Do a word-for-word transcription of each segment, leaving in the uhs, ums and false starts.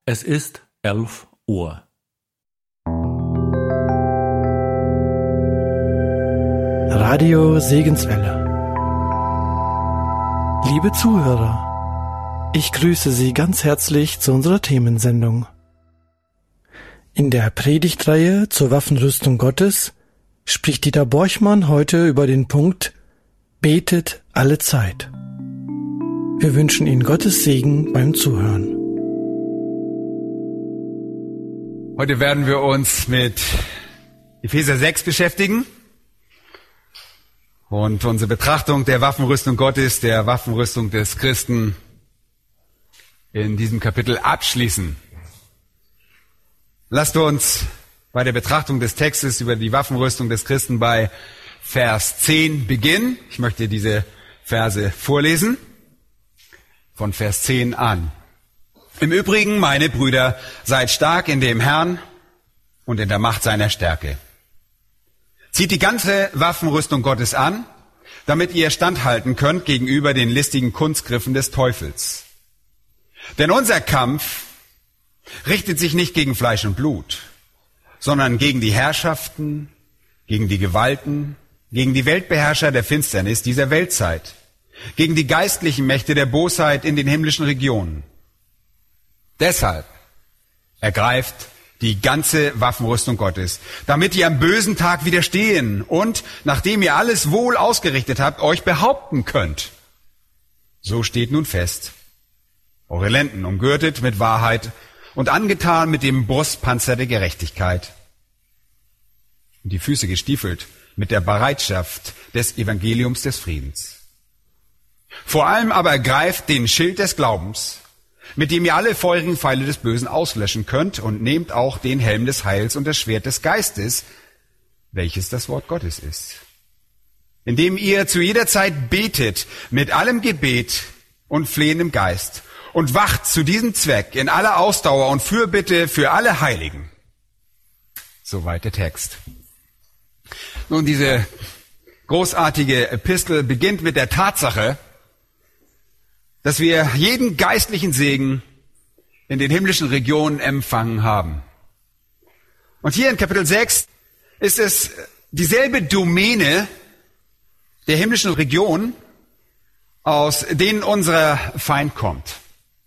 Es ist elf Uhr. Radio Segenswelle. Liebe Zuhörer, ich grüße Sie ganz herzlich zu unserer Themensendung. In der Predigtreihe zur Waffenrüstung Gottes spricht Dieter Borchmann heute über den Punkt Betet alle Zeit. Wir wünschen Ihnen Gottes Segen beim Zuhören. Heute werden wir uns mit Epheser sechs beschäftigen und unsere Betrachtung der Waffenrüstung Gottes, der Waffenrüstung des Christen in diesem Kapitel abschließen. Lasst uns bei der Betrachtung des Textes über die Waffenrüstung des Christen bei Vers zehn beginnen. Ich möchte diese Verse vorlesen, von Vers zehn an. Im Übrigen, meine Brüder, seid stark in dem Herrn und in der Macht seiner Stärke. Zieht die ganze Waffenrüstung Gottes an, damit ihr standhalten könnt gegenüber den listigen Kunstgriffen des Teufels. Denn unser Kampf richtet sich nicht gegen Fleisch und Blut, sondern gegen die Herrschaften, gegen die Gewalten, gegen die Weltbeherrscher der Finsternis dieser Weltzeit, gegen die geistlichen Mächte der Bosheit in den himmlischen Regionen. Deshalb ergreift die ganze Waffenrüstung Gottes, damit ihr am bösen Tag widerstehen und, nachdem ihr alles wohl ausgerichtet habt, euch behaupten könnt. So steht nun fest, eure Lenden umgürtet mit Wahrheit und angetan mit dem Brustpanzer der Gerechtigkeit und die Füße gestiefelt mit der Bereitschaft des Evangeliums des Friedens. Vor allem aber ergreift den Schild des Glaubens, mit dem ihr alle feurigen Pfeile des Bösen auslöschen könnt, und nehmt auch den Helm des Heils und das Schwert des Geistes, welches das Wort Gottes ist. Indem ihr zu jeder Zeit betet mit allem Gebet und Flehen im Geist und wacht zu diesem Zweck in aller Ausdauer und Fürbitte für alle Heiligen. Soweit der Text. Nun, diese großartige Epistel beginnt mit der Tatsache, dass wir jeden geistlichen Segen in den himmlischen Regionen empfangen haben. Und hier in Kapitel sechs ist es dieselbe Domäne der himmlischen Region, aus denen unser Feind kommt.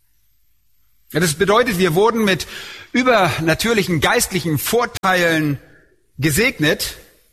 Das bedeutet, wir wurden mit übernatürlichen geistlichen Vorteilen gesegnet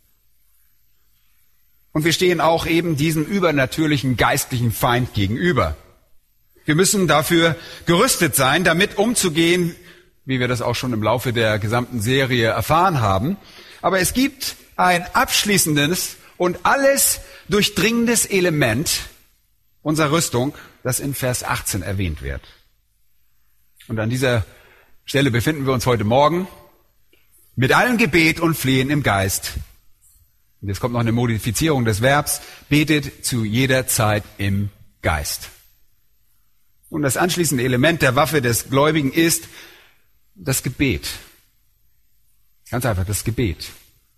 und wir stehen auch eben diesem übernatürlichen geistlichen Feind gegenüber. Wir müssen dafür gerüstet sein, damit umzugehen, wie wir das auch schon im Laufe der gesamten Serie erfahren haben. Aber es gibt ein abschließendes und alles durchdringendes Element unserer Rüstung, das in Vers achtzehn erwähnt wird. Und an dieser Stelle befinden wir uns heute Morgen mit allem Gebet und Flehen im Geist. Und jetzt kommt noch eine Modifizierung des Verbs, betet zu jeder Zeit im Geist. Und das anschließende Element der Waffe des Gläubigen ist das Gebet. Ganz einfach, das Gebet.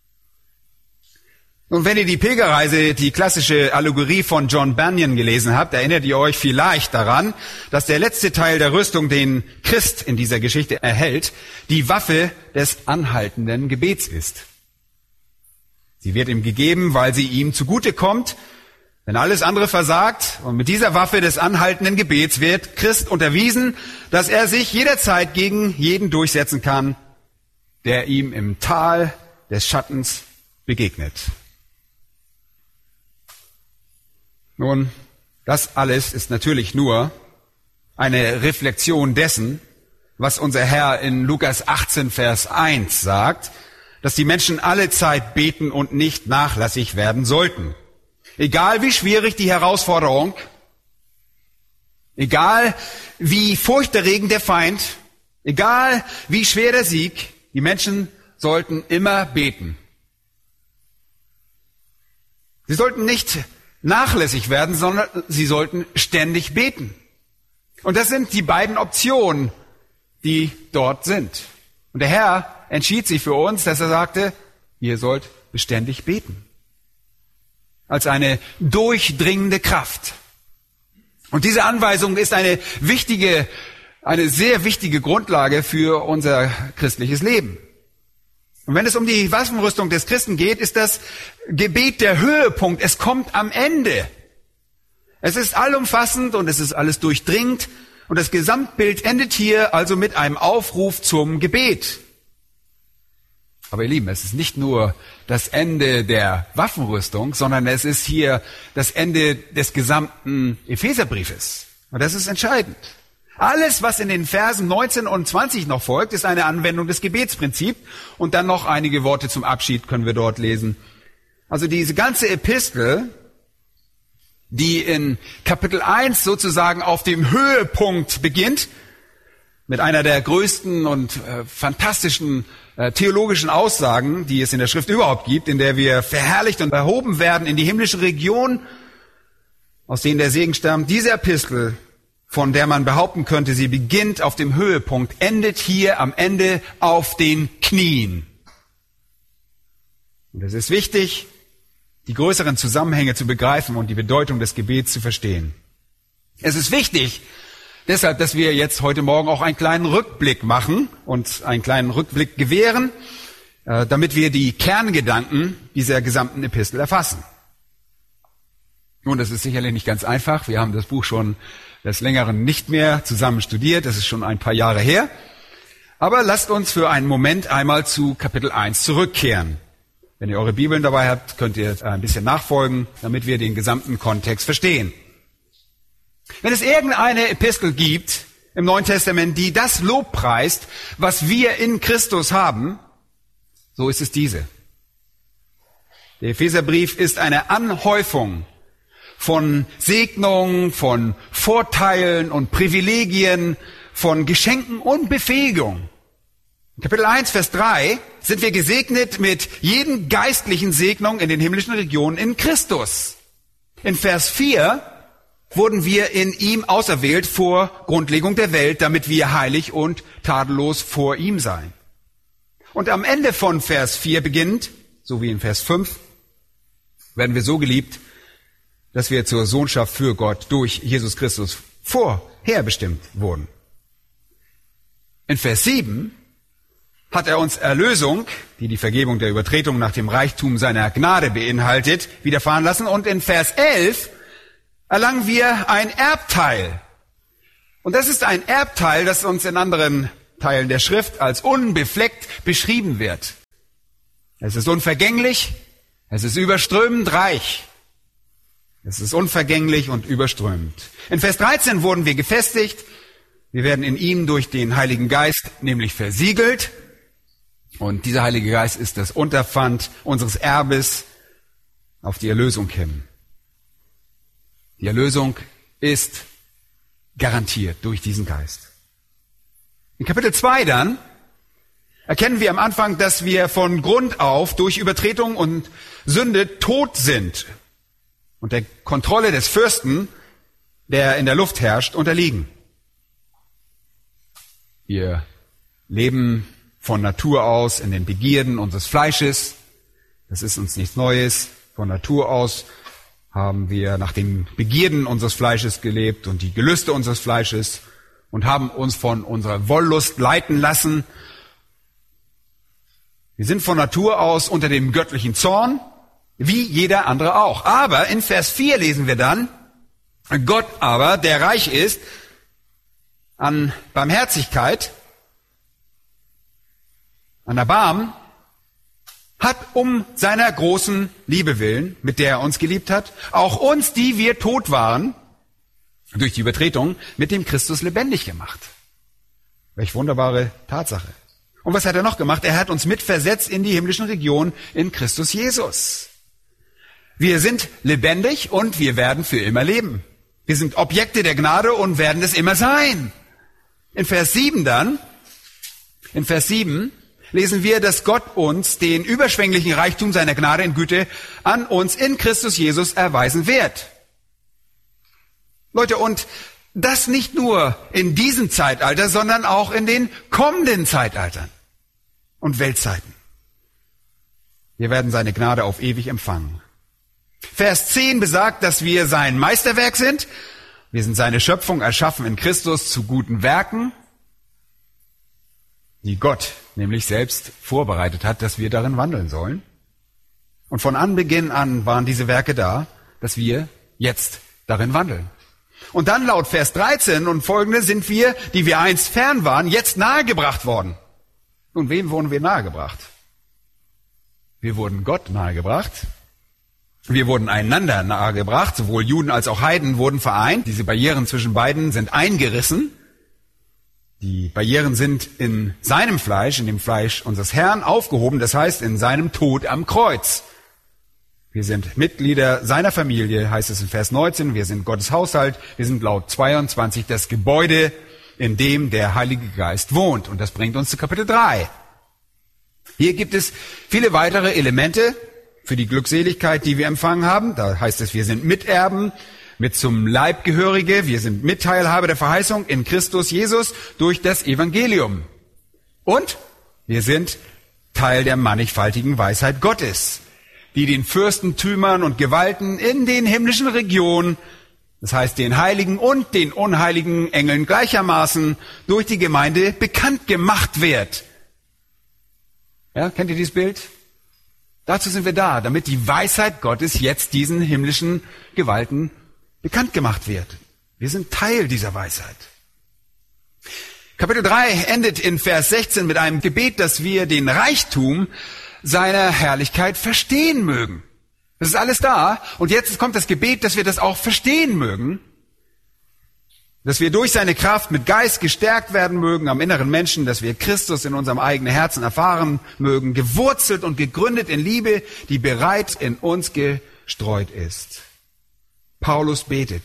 Und wenn ihr die Pilgerreise, die klassische Allegorie von John Bunyan gelesen habt, erinnert ihr euch vielleicht daran, dass der letzte Teil der Rüstung, den Christ in dieser Geschichte erhält, die Waffe des anhaltenden Gebets ist. Sie wird ihm gegeben, weil sie ihm zugute kommt, wenn alles andere versagt, und mit dieser Waffe des anhaltenden Gebets wird Christ unterwiesen, dass er sich jederzeit gegen jeden durchsetzen kann, der ihm im Tal des Schattens begegnet. Nun, das alles ist natürlich nur eine Reflexion dessen, was unser Herr in Lukas achtzehn, Vers eins sagt, dass die Menschen alle Zeit beten und nicht nachlässig werden sollten. Egal wie schwierig die Herausforderung, egal wie furchterregend der Feind, egal wie schwer der Sieg, die Menschen sollten immer beten. Sie sollten nicht nachlässig werden, sondern sie sollten ständig beten. Und das sind die beiden Optionen, die dort sind. Und der Herr entschied sich für uns, dass er sagte, ihr sollt beständig beten. Als eine durchdringende Kraft. Und diese Anweisung ist eine wichtige eine sehr wichtige Grundlage für unser christliches Leben. Und wenn es um die Waffenrüstung des Christen geht, ist das Gebet der Höhepunkt. Es kommt am Ende. Es ist allumfassend und es ist alles durchdringend. Und das Gesamtbild endet hier also mit einem Aufruf zum Gebet. Aber ihr Lieben, es ist nicht nur das Ende der Waffenrüstung, sondern es ist hier das Ende des gesamten Epheserbriefes. Und das ist entscheidend. Alles, was in den Versen neunzehn und zwanzig noch folgt, ist eine Anwendung des Gebetsprinzips. Und dann noch einige Worte zum Abschied können wir dort lesen. Also diese ganze Epistel, die in Kapitel eins sozusagen auf dem Höhepunkt beginnt, mit einer der größten und äh, fantastischen äh, theologischen Aussagen, die es in der Schrift überhaupt gibt, in der wir verherrlicht und erhoben werden in die himmlische Region, aus denen der Segen stammt. Diese Epistel, von der man behaupten könnte, sie beginnt auf dem Höhepunkt, endet hier am Ende auf den Knien. Und es ist wichtig, die größeren Zusammenhänge zu begreifen und die Bedeutung des Gebets zu verstehen. Es ist wichtig, deshalb, dass wir jetzt heute Morgen auch einen kleinen Rückblick machen und einen kleinen Rückblick gewähren, damit wir die Kerngedanken dieser gesamten Epistel erfassen. Nun, das ist sicherlich nicht ganz einfach. Wir haben das Buch schon des Längeren nicht mehr zusammen studiert. Das ist schon ein paar Jahre her. Aber lasst uns für einen Moment einmal zu Kapitel eins zurückkehren. Wenn ihr eure Bibeln dabei habt, könnt ihr ein bisschen nachfolgen, damit wir den gesamten Kontext verstehen. Wenn es irgendeine Epistel gibt im Neuen Testament, die das Lob preist, was wir in Christus haben, so ist es diese. Der Epheserbrief ist eine Anhäufung von Segnungen, von Vorteilen und Privilegien, von Geschenken und Befähigung. In Kapitel eins, Vers drei sind wir gesegnet mit jeden geistlichen Segnungen in den himmlischen Regionen in Christus. In Vers vier wurden wir in ihm auserwählt vor Grundlegung der Welt, damit wir heilig und tadellos vor ihm seien. Und am Ende von Vers vier beginnend, so wie in Vers fünf, werden wir so geliebt, dass wir zur Sohnschaft für Gott durch Jesus Christus vorherbestimmt wurden. In Vers sieben hat er uns Erlösung, die die Vergebung der Übertretung nach dem Reichtum seiner Gnade beinhaltet, widerfahren lassen. Und in Vers elf erlangen wir ein Erbteil. Und das ist ein Erbteil, das uns in anderen Teilen der Schrift als unbefleckt beschrieben wird. Es ist unvergänglich, es ist überströmend reich. Es ist unvergänglich und überströmend. In Vers dreizehn wurden wir gefestigt. Wir werden in ihm durch den Heiligen Geist nämlich versiegelt. Und dieser Heilige Geist ist das Unterpfand unseres Erbes auf die Erlösung hin. Die Erlösung ist garantiert durch diesen Geist. In Kapitel zwei dann erkennen wir am Anfang, dass wir von Grund auf durch Übertretung und Sünde tot sind und der Kontrolle des Fürsten, der in der Luft herrscht, unterliegen. Wir leben von Natur aus in den Begierden unseres Fleisches. Das ist uns nichts Neues. Von Natur aus haben wir nach den Begierden unseres Fleisches gelebt und die Gelüste unseres Fleisches und haben uns von unserer Wollust leiten lassen. Wir sind von Natur aus unter dem göttlichen Zorn, wie jeder andere auch. Aber in Vers vier lesen wir dann, Gott aber, der reich ist an Barmherzigkeit, an Erbarmen, hat um seiner großen Liebe willen, mit der er uns geliebt hat, auch uns, die wir tot waren, durch die Übertretung, mit dem Christus lebendig gemacht. Welch wunderbare Tatsache. Und was hat er noch gemacht? Er hat uns mitversetzt in die himmlischen Regionen in Christus Jesus. Wir sind lebendig und wir werden für immer leben. Wir sind Objekte der Gnade und werden es immer sein. In Vers sieben dann, in Vers sieben lesen wir, dass Gott uns den überschwänglichen Reichtum seiner Gnade in Güte an uns in Christus Jesus erweisen wird. Leute, und das nicht nur in diesem Zeitalter, sondern auch in den kommenden Zeitaltern und Weltzeiten. Wir werden seine Gnade auf ewig empfangen. Vers zehn besagt, dass wir sein Meisterwerk sind. Wir sind seine Schöpfung, erschaffen in Christus zu guten Werken. die Gott nämlich selbst vorbereitet hat, dass wir darin wandeln sollen. Und von Anbeginn an waren diese Werke da, dass wir jetzt darin wandeln. Und dann laut Vers dreizehn und folgende sind wir, die wir einst fern waren, jetzt nahegebracht worden. Und wem wurden wir nahegebracht? Wir wurden Gott nahegebracht. Wir wurden einander nahegebracht. Sowohl Juden als auch Heiden wurden vereint. Diese Barrieren zwischen beiden sind eingerissen. Die Barrieren sind in seinem Fleisch, in dem Fleisch unseres Herrn aufgehoben. Das heißt, in seinem Tod am Kreuz. Wir sind Mitglieder seiner Familie, heißt es in Vers neunzehn. Wir sind Gottes Haushalt. Wir sind laut zweiundzwanzig das Gebäude, in dem der Heilige Geist wohnt. Und das bringt uns zu Kapitel drei. Hier gibt es viele weitere Elemente für die Glückseligkeit, die wir empfangen haben. Da heißt es, wir sind Miterben, mit zum Leibgehörige, wir sind Mitteilhaber der Verheißung in Christus Jesus durch das Evangelium. Und wir sind Teil der mannigfaltigen Weisheit Gottes, die den Fürstentümern und Gewalten in den himmlischen Regionen, das heißt den Heiligen und den unheiligen Engeln gleichermaßen, durch die Gemeinde bekannt gemacht wird. Ja, kennt ihr dieses Bild? Dazu sind wir da, damit die Weisheit Gottes jetzt diesen himmlischen Gewalten bekannt gemacht wird. Wir sind Teil dieser Weisheit. Kapitel drei endet in Vers sechzehn mit einem Gebet, dass wir den Reichtum seiner Herrlichkeit verstehen mögen. Das ist alles da. Und jetzt kommt das Gebet, dass wir das auch verstehen mögen. Dass wir durch seine Kraft mit Geist gestärkt werden mögen am inneren Menschen, dass wir Christus in unserem eigenen Herzen erfahren mögen, gewurzelt und gegründet in Liebe, die bereits in uns gestreut ist. Paulus betet,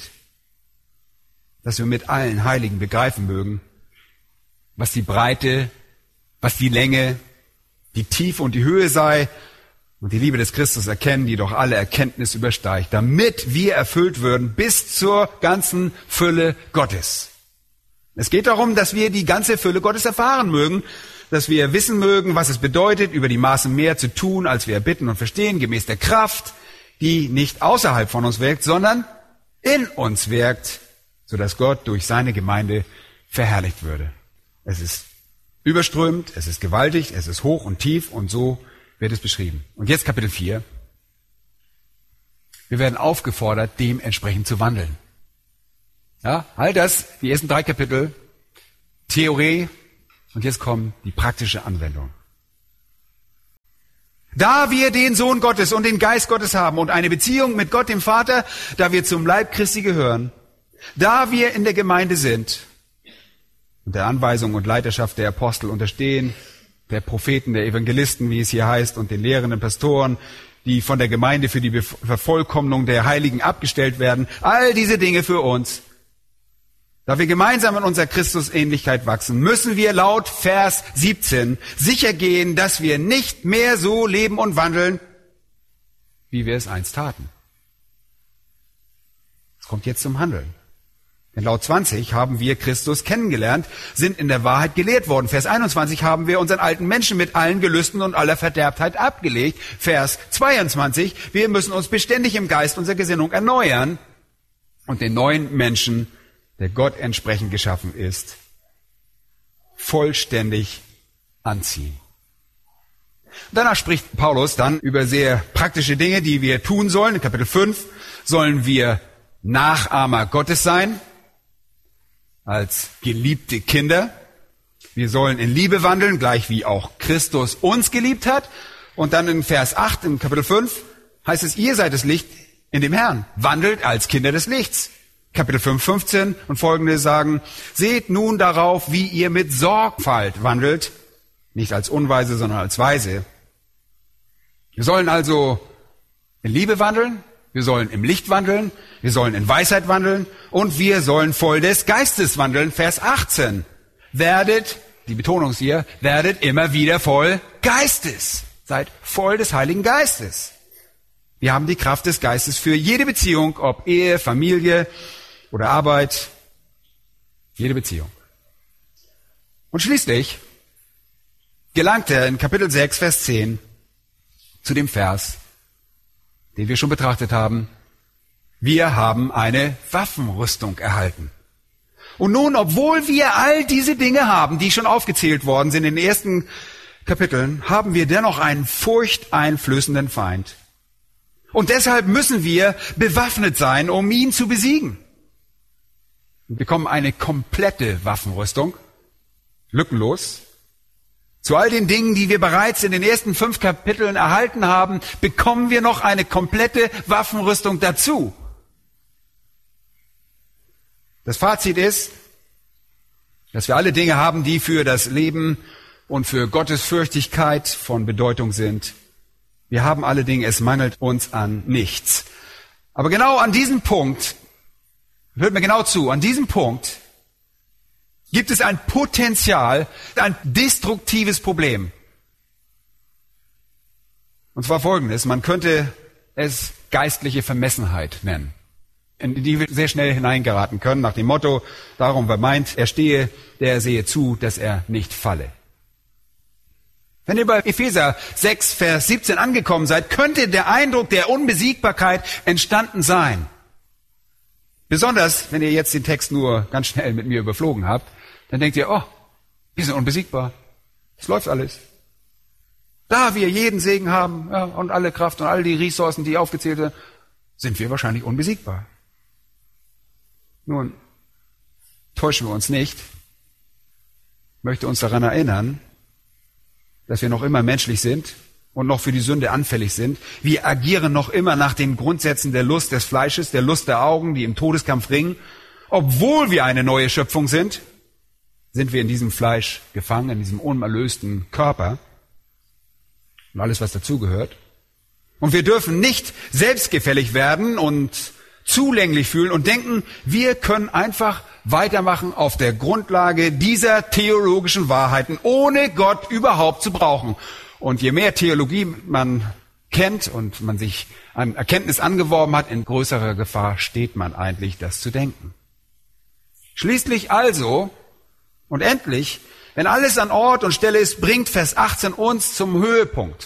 dass wir mit allen Heiligen begreifen mögen, was die Breite, was die Länge, die Tiefe und die Höhe sei und die Liebe des Christus erkennen, die doch alle Erkenntnis übersteigt, damit wir erfüllt würden bis zur ganzen Fülle Gottes. Es geht darum, dass wir die ganze Fülle Gottes erfahren mögen, dass wir wissen mögen, was es bedeutet, über die Maßen mehr zu tun, als wir erbitten und verstehen, gemäß der Kraft, die nicht außerhalb von uns wirkt, sondern in uns wirkt, sodass Gott durch seine Gemeinde verherrlicht würde. Es ist überströmend, es ist gewaltig, es ist hoch und tief und so wird es beschrieben. Und jetzt Kapitel vier. Wir werden aufgefordert, dementsprechend zu wandeln. Ja, all das, die ersten drei Kapitel, Theorie, und jetzt kommt die praktische Anwendung. Da wir den Sohn Gottes und den Geist Gottes haben und eine Beziehung mit Gott dem Vater, da wir zum Leib Christi gehören, da wir in der Gemeinde sind und der Anweisung und Leiterschaft der Apostel unterstehen, der Propheten, der Evangelisten, wie es hier heißt, und den lehrenden Pastoren, die von der Gemeinde für die Vervollkommnung der Heiligen abgestellt werden, all diese Dinge für uns. Da wir gemeinsam in unserer Christusähnlichkeit wachsen, müssen wir laut Vers siebzehn sicher gehen, dass wir nicht mehr so leben und wandeln, wie wir es einst taten. Es kommt jetzt zum Handeln. Denn laut zwanzig haben wir Christus kennengelernt, sind in der Wahrheit gelehrt worden. Vers einundzwanzig haben wir unseren alten Menschen mit allen Gelüsten und aller Verderbtheit abgelegt. Vers zweiundzwanzig, wir müssen uns beständig im Geist unserer Gesinnung erneuern und den neuen Menschen, der Gott entsprechend geschaffen ist, vollständig anziehen. Danach spricht Paulus dann über sehr praktische Dinge, die wir tun sollen. In Kapitel fünf sollen wir Nachahmer Gottes sein, als geliebte Kinder. Wir sollen in Liebe wandeln, gleich wie auch Christus uns geliebt hat. Und dann in Vers acht, im Kapitel fünf, heißt es, ihr seid das Licht in dem Herrn. Wandelt als Kinder des Lichts. Kapitel fünf, fünfzehn und folgende sagen, seht nun darauf, wie ihr mit Sorgfalt wandelt, nicht als Unweise, sondern als Weise. Wir sollen also in Liebe wandeln, wir sollen im Licht wandeln, wir sollen in Weisheit wandeln und wir sollen voll des Geistes wandeln. Vers achtzehn. Werdet, die Betonung ist hier, werdet immer wieder voll Geistes. Seid voll des Heiligen Geistes. Wir haben die Kraft des Geistes für jede Beziehung, ob Ehe, Familie oder Arbeit, jede Beziehung. Und schließlich gelangt er in Kapitel sechs, Vers zehn zu dem Vers, den wir schon betrachtet haben. Wir haben eine Waffenrüstung erhalten. Und nun, obwohl wir all diese Dinge haben, die schon aufgezählt worden sind in den ersten Kapiteln, haben wir dennoch einen furchteinflößenden Feind. Und deshalb müssen wir bewaffnet sein, um ihn zu besiegen. Wir bekommen eine komplette Waffenrüstung, lückenlos. Zu all den Dingen, die wir bereits in den ersten fünf Kapiteln erhalten haben, bekommen wir noch eine komplette Waffenrüstung dazu. Das Fazit ist, dass wir alle Dinge haben, die für das Leben und für Gottesfürchtigkeit von Bedeutung sind. Wir haben alle Dinge, es mangelt uns an nichts. Aber genau an diesem Punkt, hört mir genau zu, an diesem Punkt gibt es ein Potenzial, ein destruktives Problem. Und zwar folgendes, man könnte es geistliche Vermessenheit nennen, in die wir sehr schnell hineingeraten können, nach dem Motto, darum wer meint, er stehe, der sehe zu, dass er nicht falle. Wenn ihr bei Epheser sechs, Vers siebzehn angekommen seid, könnte der Eindruck der Unbesiegbarkeit entstanden sein. Besonders, wenn ihr jetzt den Text nur ganz schnell mit mir überflogen habt, dann denkt ihr, oh, wir sind unbesiegbar. Es läuft alles. Da wir jeden Segen haben, ja, und alle Kraft und all die Ressourcen, die aufgezählt sind, sind wir wahrscheinlich unbesiegbar. Nun, täuschen wir uns nicht. Ich möchte uns daran erinnern, dass wir noch immer menschlich sind und noch für die Sünde anfällig sind. Wir agieren noch immer nach den Grundsätzen der Lust des Fleisches, der Lust der Augen, die im Todeskampf ringen. Obwohl wir eine neue Schöpfung sind, sind wir in diesem Fleisch gefangen, in diesem unerlösten Körper und alles, was dazugehört. Und wir dürfen nicht selbstgefällig werden und zulänglich fühlen und denken, wir können einfach weitermachen auf der Grundlage dieser theologischen Wahrheiten, ohne Gott überhaupt zu brauchen. Und je mehr Theologie man kennt und man sich an Erkenntnis angeworben hat, in größerer Gefahr steht man eigentlich, das zu denken. Schließlich also und endlich, wenn alles an Ort und Stelle ist, bringt Vers achtzehn uns zum Höhepunkt.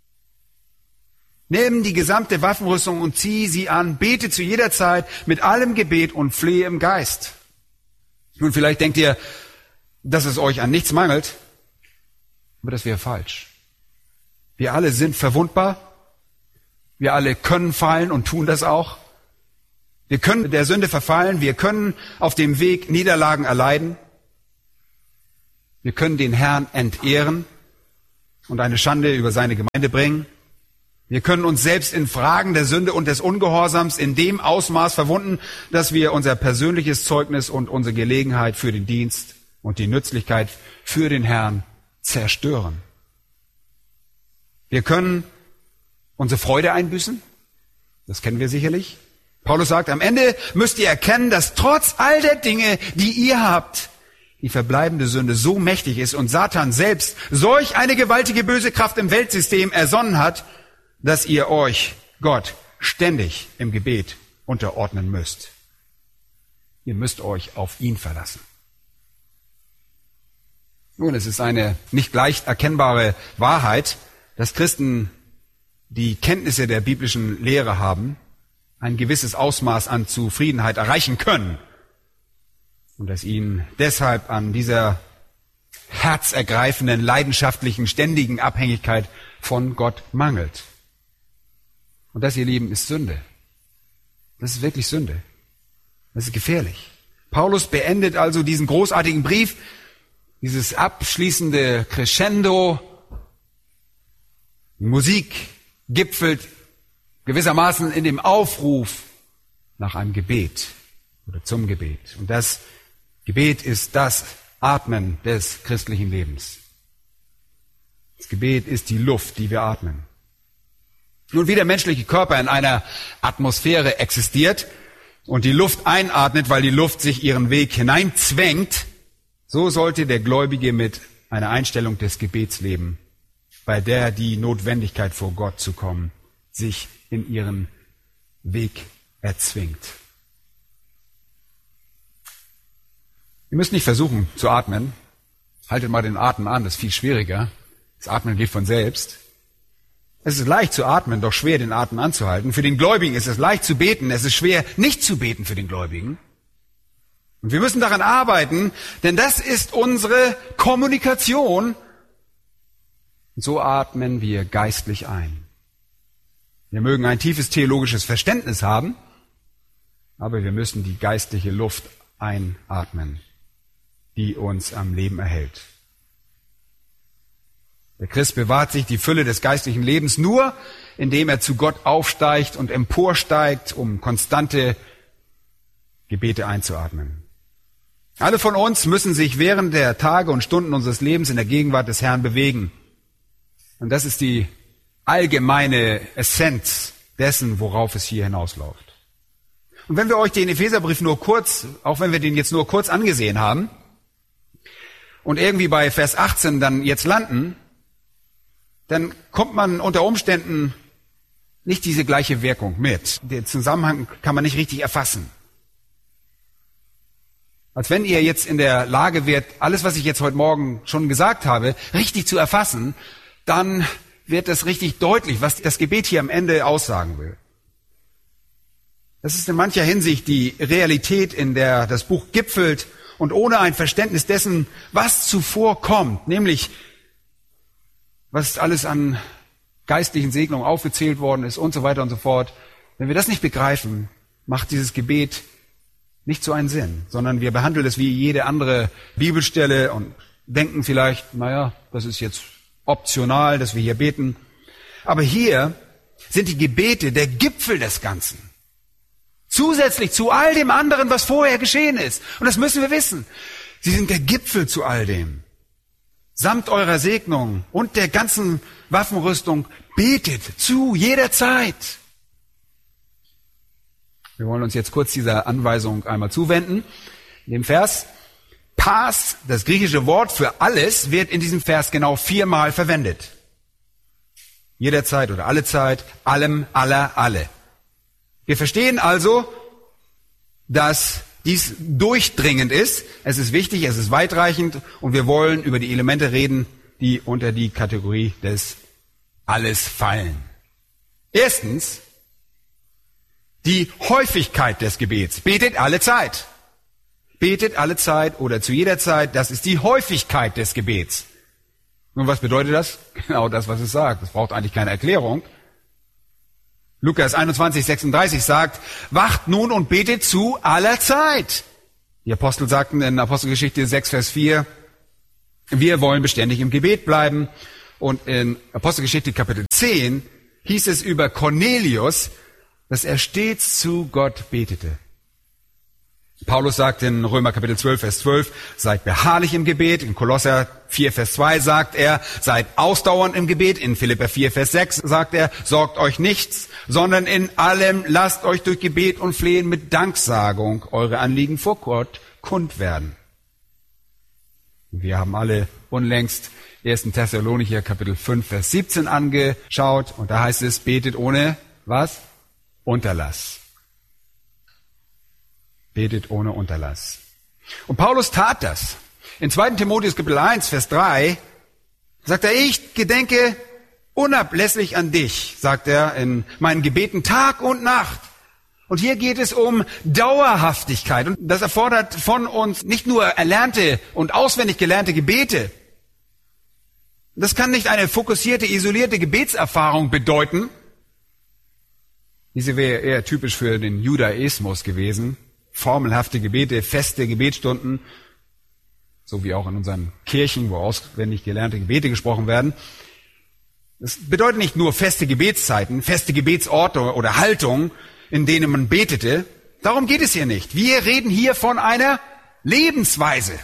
Nimm die gesamte Waffenrüstung und zieh sie an, bete zu jeder Zeit mit allem Gebet und flehe im Geist. Nun, vielleicht denkt ihr, dass es euch an nichts mangelt, aber das wäre falsch. Wir alle sind verwundbar. Wir alle können fallen und tun das auch. Wir können der Sünde verfallen. Wir können auf dem Weg Niederlagen erleiden. Wir können den Herrn entehren und eine Schande über seine Gemeinde bringen. Wir können uns selbst in Fragen der Sünde und des Ungehorsams in dem Ausmaß verwunden, dass wir unser persönliches Zeugnis und unsere Gelegenheit für den Dienst und die Nützlichkeit für den Herrn zerstören. Wir können unsere Freude einbüßen. Das kennen wir sicherlich. Paulus sagt, am Ende müsst ihr erkennen, dass trotz all der Dinge, die ihr habt, die verbleibende Sünde so mächtig ist und Satan selbst solch eine gewaltige böse Kraft im Weltsystem ersonnen hat, dass ihr euch Gott ständig im Gebet unterordnen müsst. Ihr müsst euch auf ihn verlassen. Nun, es ist eine nicht leicht erkennbare Wahrheit, dass Christen, die Kenntnisse der biblischen Lehre haben, ein gewisses Ausmaß an Zufriedenheit erreichen können. Und dass ihnen deshalb an dieser herzergreifenden, leidenschaftlichen, ständigen Abhängigkeit von Gott mangelt. Und das, ihr Lieben, ist Sünde. Das ist wirklich Sünde. Das ist gefährlich. Paulus beendet also diesen großartigen Brief, dieses abschließende Crescendo. Die Musik gipfelt gewissermaßen in dem Aufruf nach einem Gebet oder zum Gebet. Und das Gebet ist das Atmen des christlichen Lebens. Das Gebet ist die Luft, die wir atmen. Nun, wie der menschliche Körper in einer Atmosphäre existiert und die Luft einatmet, weil die Luft sich ihren Weg hineinzwängt, so sollte der Gläubige mit einer Einstellung des Gebets leben, bei der die Notwendigkeit vor Gott zu kommen sich in ihren Weg erzwingt. Ihr müsst nicht versuchen zu atmen. Haltet mal den Atem an, das ist viel schwieriger. Das Atmen geht von selbst. Es ist leicht zu atmen, doch schwer den Atem anzuhalten. Für den Gläubigen ist es leicht zu beten, es ist schwer nicht zu beten für den Gläubigen. Und wir müssen daran arbeiten, denn das ist unsere Kommunikation. So atmen wir geistlich ein. Wir mögen ein tiefes theologisches Verständnis haben, aber wir müssen die geistliche Luft einatmen, die uns am Leben erhält. Der Christ bewahrt sich die Fülle des geistlichen Lebens nur, indem er zu Gott aufsteigt und emporsteigt, um konstante Gebete einzuatmen. Alle von uns müssen sich während der Tage und Stunden unseres Lebens in der Gegenwart des Herrn bewegen. Und das ist die allgemeine Essenz dessen, worauf es hier hinausläuft. Und wenn wir euch den Epheserbrief nur kurz, auch wenn wir den jetzt nur kurz angesehen haben und irgendwie bei Vers achtzehn dann jetzt landen, dann kommt man unter Umständen nicht diese gleiche Wirkung mit. Den Zusammenhang kann man nicht richtig erfassen. Als wenn ihr jetzt in der Lage wärt, alles, was ich jetzt heute Morgen schon gesagt habe, richtig zu erfassen, dann wird es richtig deutlich, was das Gebet hier am Ende aussagen will. Das ist in mancher Hinsicht die Realität, in der das Buch gipfelt und ohne ein Verständnis dessen, was zuvor kommt, nämlich was alles an geistlichen Segnungen aufgezählt worden ist und so weiter und so fort. Wenn wir das nicht begreifen, macht dieses Gebet nicht so einen Sinn, sondern wir behandeln es wie jede andere Bibelstelle und denken vielleicht, naja, das ist jetzt optional, dass wir hier beten. Aber hier sind die Gebete der Gipfel des Ganzen. Zusätzlich zu all dem anderen, was vorher geschehen ist. Und das müssen wir wissen. Sie sind der Gipfel zu all dem. Samt eurer Segnung und der ganzen Waffenrüstung betet zu jeder Zeit. Wir wollen uns jetzt kurz dieser Anweisung einmal zuwenden. In dem Vers Pas, das griechische Wort für alles, wird in diesem Vers genau viermal verwendet. Jederzeit oder alle Zeit, allem, aller, alle. Wir verstehen also, dass dies durchdringend ist. Es ist wichtig, es ist weitreichend und wir wollen über die Elemente reden, die unter die Kategorie des Alles fallen. Erstens, die Häufigkeit des Gebets. Betet alle Zeit. Betet alle Zeit oder zu jeder Zeit, das ist die Häufigkeit des Gebets. Nun, was bedeutet das? Genau das, was es sagt. Es braucht eigentlich keine Erklärung. Lukas einundzwanzig, sechsunddreißig sagt, wacht nun und betet zu aller Zeit. Die Apostel sagten in Apostelgeschichte sechs, Vers vier, wir wollen beständig im Gebet bleiben. Und in Apostelgeschichte Kapitel zehn hieß es über Cornelius, dass er stets zu Gott betete. Paulus sagt in Römer Kapitel zwölf, Vers zwölf, seid beharrlich im Gebet. In Kolosser vier, Vers zwei sagt er, seid ausdauernd im Gebet. In Philipper vier, Vers sechs sagt er, sorgt euch nichts, sondern in allem lasst euch durch Gebet und Flehen mit Danksagung eure Anliegen vor Gott kund werden. Wir haben alle unlängst ersten Thessalonicher Kapitel fünf, Vers siebzehn angeschaut und da heißt es, betet ohne was? Unterlass. Betet ohne Unterlass. Und Paulus tat das. In zweiten Timotheus Kapitel eins, Vers drei sagt er, ich gedenke unablässig an dich, sagt er in meinen Gebeten Tag und Nacht. Und hier geht es um Dauerhaftigkeit. Und das erfordert von uns nicht nur erlernte und auswendig gelernte Gebete. Das kann nicht eine fokussierte, isolierte Gebetserfahrung bedeuten. Diese wäre eher typisch für den Judaismus gewesen. Formelhafte Gebete, feste Gebetsstunden, so wie auch in unseren Kirchen, wo auswendig gelernte Gebete gesprochen werden. Das bedeutet nicht nur feste Gebetszeiten, feste Gebetsorte oder Haltungen, in denen man betete. Darum geht es hier nicht. Wir reden hier von einer Lebensweise.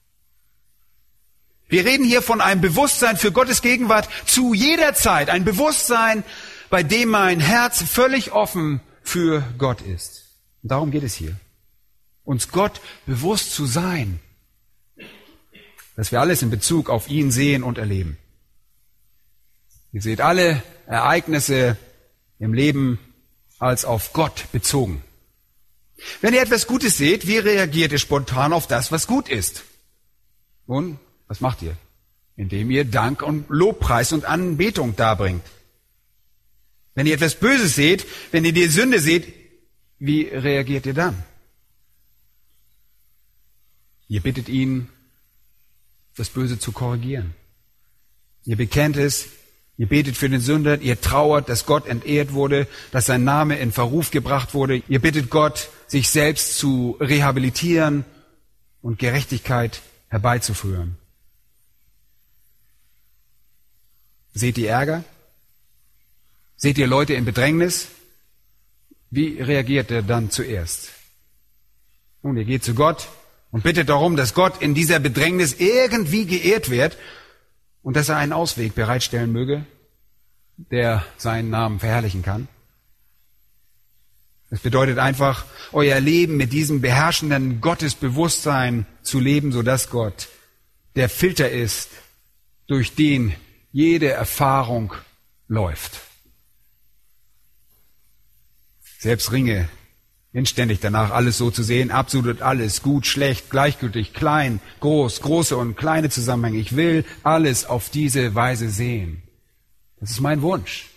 Wir reden hier von einem Bewusstsein für Gottes Gegenwart zu jeder Zeit. Ein Bewusstsein, bei dem mein Herz völlig offen für Gott ist. Und darum geht es hier. Uns Gott bewusst zu sein, dass wir alles in Bezug auf ihn sehen und erleben. Ihr seht alle Ereignisse im Leben als auf Gott bezogen. Wenn ihr etwas Gutes seht, wie reagiert ihr spontan auf das, was gut ist? Nun, was macht ihr? Indem ihr Dank und Lobpreis und Anbetung darbringt. Wenn ihr etwas Böses seht, wenn ihr die Sünde seht, wie reagiert ihr dann? Ihr bittet ihn, das Böse zu korrigieren. Ihr bekennt es, ihr betet für den Sünder, ihr trauert, dass Gott entehrt wurde, dass sein Name in Verruf gebracht wurde. Ihr bittet Gott, sich selbst zu rehabilitieren und Gerechtigkeit herbeizuführen. Seht ihr Ärger? Seht ihr Leute in Bedrängnis? Wie reagiert er dann zuerst? Nun, ihr geht zu Gott und bittet darum, dass Gott in dieser Bedrängnis irgendwie geehrt wird und dass er einen Ausweg bereitstellen möge, der seinen Namen verherrlichen kann. Es bedeutet einfach, euer Leben mit diesem beherrschenden Gottesbewusstsein zu leben, sodass Gott der Filter ist, durch den jede Erfahrung läuft. Selbst ringe inständig danach, alles so zu sehen, absolut alles, gut, schlecht, gleichgültig, klein, groß, große und kleine Zusammenhänge. Ich will alles auf diese Weise sehen. Das ist mein Wunsch.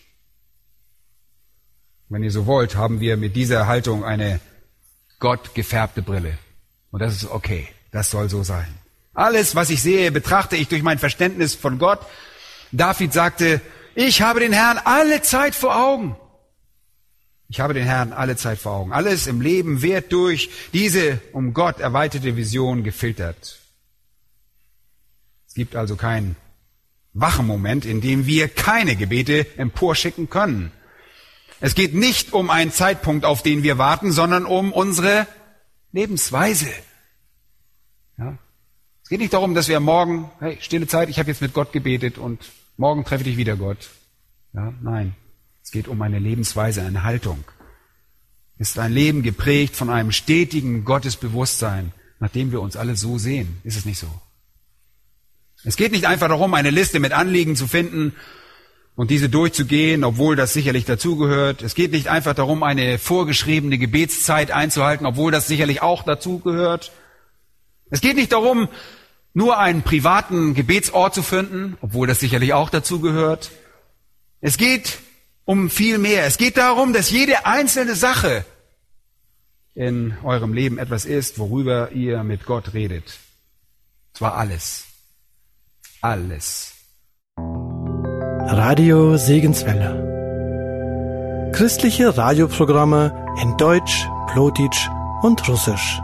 Wenn ihr so wollt, haben wir mit dieser Haltung eine gottgefärbte Brille. Und das ist okay. Das soll so sein. Alles, was ich sehe, betrachte ich durch mein Verständnis von Gott. David sagte, ich habe den Herrn alle Zeit vor Augen. Ich habe den Herrn alle Zeit vor Augen. Alles im Leben wird durch diese um Gott erweiterte Vision gefiltert. Es gibt also keinen wachen Moment, in dem wir keine Gebete emporschicken können. Es geht nicht um einen Zeitpunkt, auf den wir warten, sondern um unsere Lebensweise. Ja? Es geht nicht darum, dass wir morgen, hey, stille Zeit, ich habe jetzt mit Gott gebetet und morgen treffe ich wieder Gott. Ja, nein, es geht um eine Lebensweise, eine Haltung. Es ist ein Leben geprägt von einem stetigen Gottesbewusstsein, nach dem wir uns alle so sehen. Ist es nicht so? Es geht nicht einfach darum, eine Liste mit Anliegen zu finden und diese durchzugehen, obwohl das sicherlich dazugehört. Es geht nicht einfach darum, eine vorgeschriebene Gebetszeit einzuhalten, obwohl das sicherlich auch dazugehört. Es geht nicht darum, nur einen privaten Gebetsort zu finden, obwohl das sicherlich auch dazugehört. Es geht um viel mehr. Es geht darum, dass jede einzelne Sache in eurem Leben etwas ist, worüber ihr mit Gott redet. Zwar alles. Alles. Radio Segenswelle. Christliche Radioprogramme in Deutsch, Plotitsch und Russisch.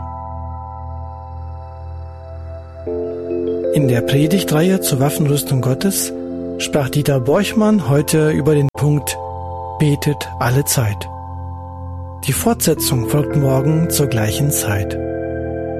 In der Predigtreihe zur Waffenrüstung Gottes sprach Dieter Borchmann heute über den Punkt Betet alle Zeit. Die Fortsetzung folgt morgen zur gleichen Zeit.